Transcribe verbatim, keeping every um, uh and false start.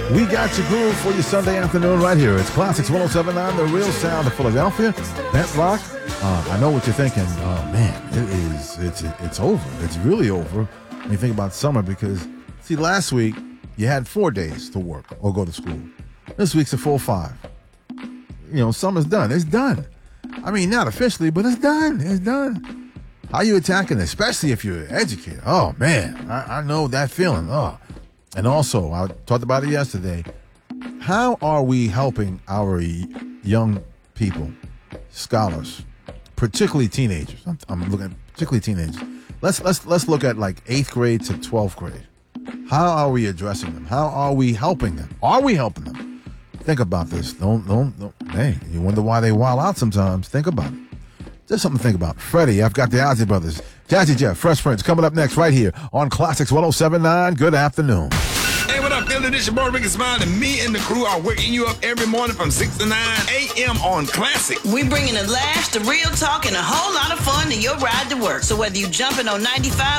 We got your groove for your Sunday afternoon right here. It's Classics one oh seven point nine, the real sound of Philadelphia. Bent Rock. Uh, I know what you're thinking. Oh, man, it is. It's it's over. It's really over when you think about summer because, see, last week you had four days to work or go to school. This week's a full five. You know, summer's done. It's done. I mean, not officially, but it's done. It's done. How you attacking it, especially if you're educated? Oh, man, I, I know that feeling. Oh. And also, I talked about it yesterday. How are we helping our young people, scholars, particularly teenagers? I'm, I'm looking at particularly teenagers. Let's let's let's look at like eighth grade to twelfth grade. How are we addressing them? How are we helping them? Are we helping them? Think about this. Don't don't, don't hey, you wonder why they wild out sometimes. Think about it. Just something to think about. Freddie, I've got the Ozzy Brothers. Jazzy Jeff, Fresh Prince, coming up next right here on Classics one oh seven point nine. Good afternoon. Hey, what up, Philly? This your boy Ricky Smile, and me and the crew are waking you up every morning from six to nine a.m. on Classic. We bringing the laughs, the real talk, and a whole lot of fun in your ride to work. So whether you jumping on ninety-five